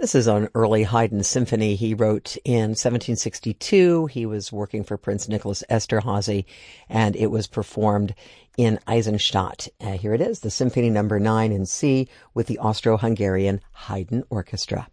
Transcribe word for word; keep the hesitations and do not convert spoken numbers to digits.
This is an early Haydn symphony he wrote in seventeen sixty-two. He was working for Prince Nicholas Esterhazy, and it was performed in Eisenstadt. Uh, here it is, the Symphony Number nine in C with the Austro-Hungarian Haydn Orchestra.